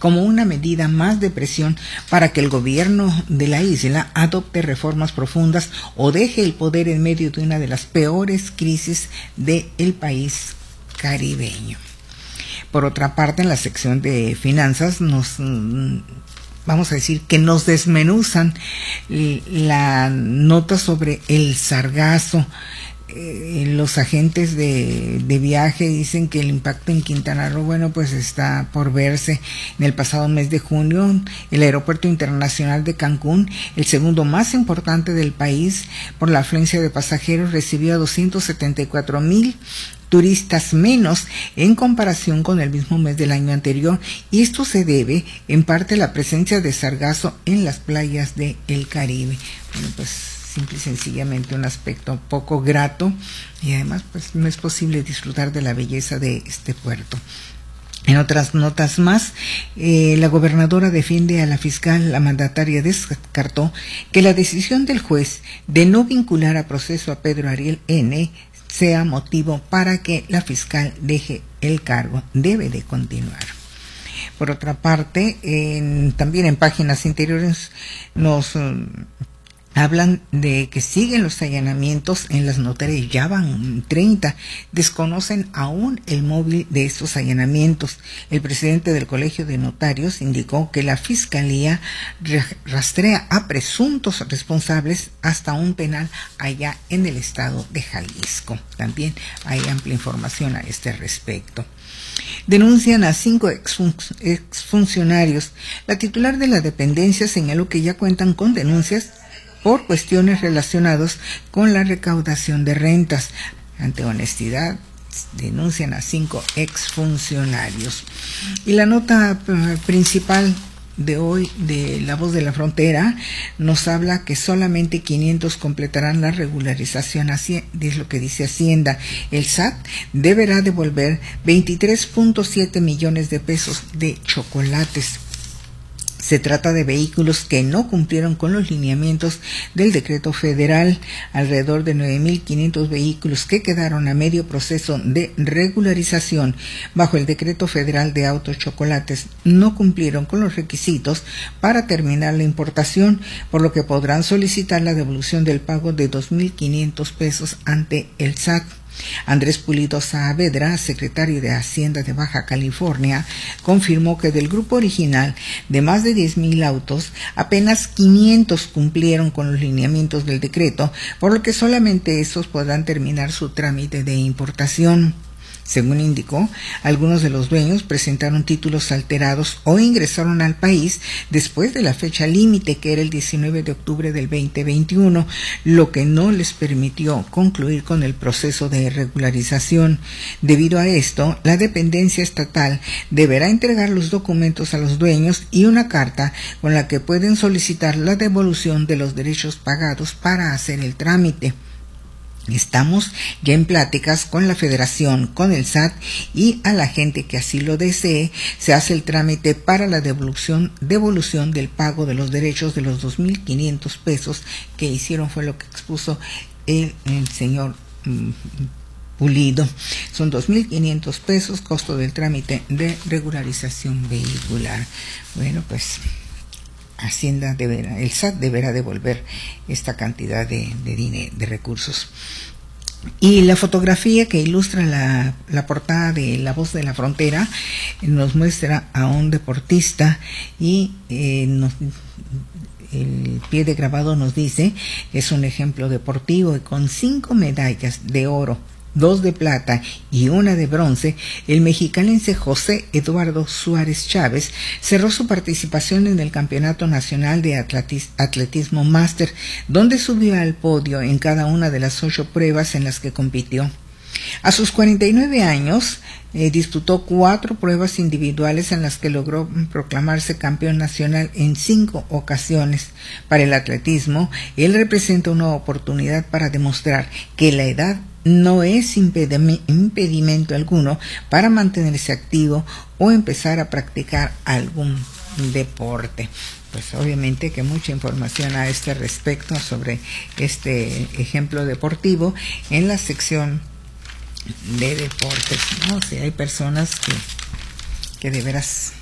como una medida más de presión para que el gobierno de la isla adopte reformas profundas o deje el poder en medio de una de las peores crisis del país caribeño. Por otra parte, en la sección de finanzas vamos a decir que nos desmenuzan la nota sobre el sargazo. Los agentes de viaje dicen que el impacto en Quintana Roo, bueno, pues está por verse. En el pasado mes de junio, el Aeropuerto Internacional de Cancún, el segundo más importante del país por la afluencia de pasajeros, recibió a 274,000 turistas menos en comparación con el mismo mes del año anterior, y esto se debe en parte a la presencia de sargazo en las playas del Caribe. Bueno, pues simple y sencillamente un aspecto poco grato, y además pues no es posible disfrutar de la belleza de este puerto. En otras notas más, la gobernadora defiende a la fiscal. La mandataria descartó que la decisión del juez de no vincular a proceso a Pedro Ariel N. sea motivo para que la fiscal deje el cargo. Debe de continuar. Por otra parte, también en páginas interiores nos hablan de que siguen los allanamientos en las notarías, ya van 30, desconocen aún el móvil de estos allanamientos. El presidente del Colegio de Notarios indicó que la Fiscalía rastrea a presuntos responsables hasta un penal allá en el estado de Jalisco. También hay amplia información a este respecto. Denuncian a 5 exfuncionarios. La titular de la dependencia señaló que ya cuentan con denuncias por cuestiones relacionadas con la recaudación de rentas. Ante honestidad, denuncian a 5 exfuncionarios. Y la nota principal de hoy de La Voz de la Frontera nos habla que solamente 500 completarán la regularización, así es lo que dice Hacienda. El SAT deberá devolver 23.7 millones de pesos de chocolates. Se trata de vehículos que no cumplieron con los lineamientos del decreto federal. Alrededor de 9.500 vehículos que quedaron a medio proceso de regularización bajo el decreto federal de autos chocolates no cumplieron con los requisitos para terminar la importación, por lo que podrán solicitar la devolución del pago de 2.500 pesos ante el SAT. Andrés Pulido Saavedra, secretario de Hacienda de Baja California, confirmó que del grupo original de más de 10,000 autos, apenas 500 cumplieron con los lineamientos del decreto, por lo que solamente estos podrán terminar su trámite de importación. Según indicó, algunos de los dueños presentaron títulos alterados o ingresaron al país después de la fecha límite, que era el 19 de octubre del 2021, lo que no les permitió concluir con el proceso de regularización. Debido a esto, la dependencia estatal deberá entregar los documentos a los dueños y una carta con la que pueden solicitar la devolución de los derechos pagados para hacer el trámite. Estamos ya en pláticas con la Federación, con el SAT, y a la gente que así lo desee se hace el trámite para la devolución del pago de los derechos de los 2.500 pesos que hicieron, fue lo que expuso el señor Pulido. Son 2.500 pesos, costo del trámite de regularización vehicular. Bueno, pues Hacienda el SAT deberá devolver esta cantidad de dinero, de recursos. Y la fotografía que ilustra la portada de La Voz de la Frontera nos muestra a un deportista y el pie de grabado nos dice que es un ejemplo deportivo, y con 5 medallas de oro, 2 de plata y 1 de bronce, el mexicanense José Eduardo Suárez Chávez cerró su participación en el Campeonato Nacional de Atletismo Máster, donde subió al podio en cada una de las 8 pruebas en las que compitió. A sus 49 años, disputó 4 pruebas individuales en las que logró proclamarse campeón nacional en 5 ocasiones. Para el atletismo, él representa una oportunidad para demostrar que la edad no es impedimento alguno para mantenerse activo o empezar a practicar algún deporte. Pues obviamente que mucha información a este respecto sobre este ejemplo deportivo en la sección de deportes, ¿no? O sea, hay personas que de veras